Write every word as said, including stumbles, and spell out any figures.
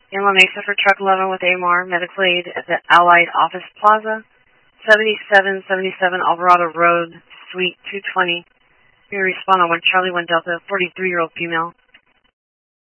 in La Mesa for Truck eleven with A M R Medical Aid at the Allied Office Plaza, seventy-seven seventy-seven Alvarado Road, Suite two twenty. You respond on one Charlie one Delta, forty-three-year-old female.